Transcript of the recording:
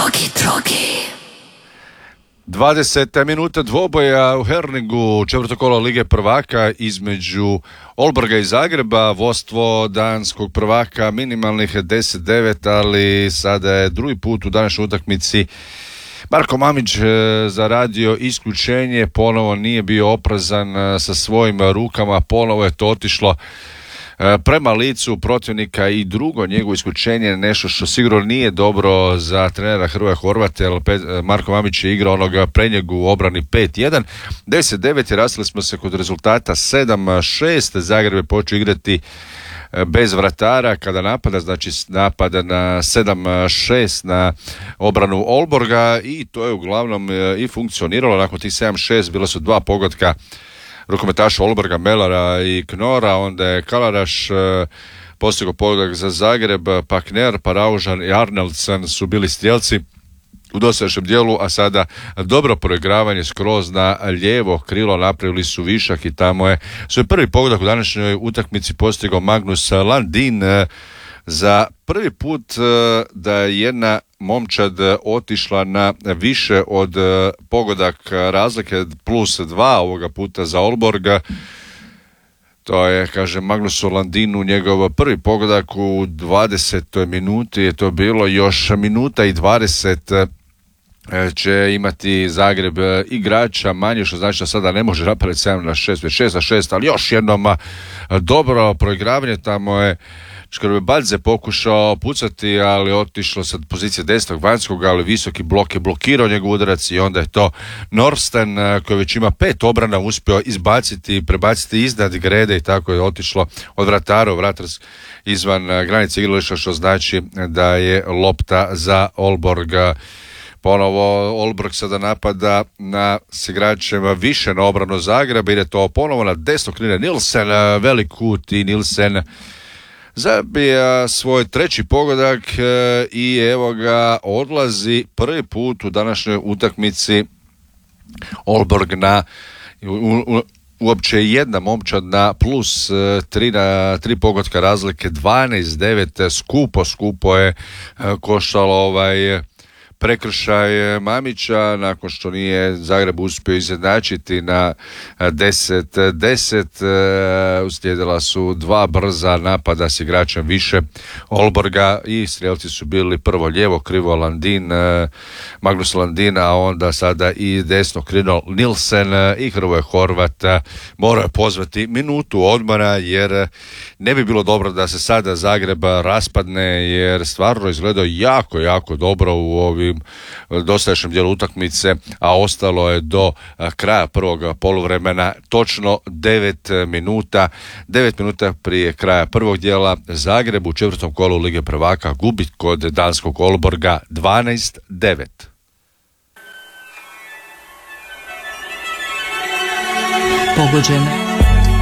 20 minuta dvoboja u Herningu, četvrto kolo Lige prvaka između Olborga i Zagreba, vodstvo danskog prvaka minimalnih 10-9, ali sada je drugi put u današnjoj utakmici Marko Mamić zaradio isključenje, ponovo nije bio oprezan sa svojim rukama, ponovo je to otišlo prema licu protivnika i drugo njegovo isključenje, nešto što sigurno nije dobro za trenera Hrvoja Horvata, jer Marko Mamić je igrao onoga prednjeg u obrani 5-1. 10-9 i rastali smo se kod rezultata 7-6. Zagreb je počeo igrati bez vratara kada napada, znači napada na 7-6 na obranu Olborga i to je uglavnom i funkcioniralo. Nakon tih 7-6 bilo su dva pogotka rukometaša Olborga, Melara i Knora, onda je Kalaraš postigao pogodak za Zagreb, pa Kner, pa Raužan i Arnaldsen su bili strijelci u dosadašnjem dijelu, a sada dobro proigravanje skroz na lijevo krilo, napravili su višak i tamo je svoj prvi pogodak u današnjoj utakmici postigao Magnus Landin. Za prvi put da je jedna momčad otišla na više od pogodak razlike plus 2 ovoga puta za Olborga. To je, kaže, Magnusu Landinu njegov prvi pogodak u 20. minuti je to bilo, još minuta i 20 će imati Zagreb igrača manje, što znači da sada ne može napraviti 7-6, već 6-6, ali još jednom dobro proigravanje. Tamo je Škrbebaljze pokušao pucati, ali otišlo sa pozicije desnog vanjskog, ali visoki blok je blokirao njegov udarac i onda je to Norsten koji već ima 5 obrana uspio prebaciti iznad grede i tako je otišlo od vratara, vratar izvan granice igrališta, što znači da je lopta za Olborga. Ponovo Olborg sada napada s igračem više na obranu Zagreba, ide to ponovo na desno krilo Nilsen, velik kut i Nilsen zabija svoj treći pogodak i evo ga odlazi prvi put u današnjoj utakmici Olborg na uopće jedna momčad na plus 3 pogotka razlike, 12-9, skupo je koštalo prekršaj Mamića nakon što nije Zagreb uspio izjednačiti na 10-10. Uslijedila su dva brza napada s igračem više Olborga i strijelci su bili prvo lijevo krivo Landin, Magnus Landin, a onda sada i desno krilo Nilsen i Hrvoje Horvat moraju pozvati minutu odmora jer ne bi bilo dobro da se sada Zagreb raspadne jer stvarno izgledao jako dobro u ovim dosadašnjem dijelu utakmice, a ostalo je do kraja prvog poluvremena točno 9 minuta. 9 minuta prije kraja prvog dijela Zagreb u četvrtom kolu Lige prvaka gubi kod danskog Olborga 12-9. Pogođen.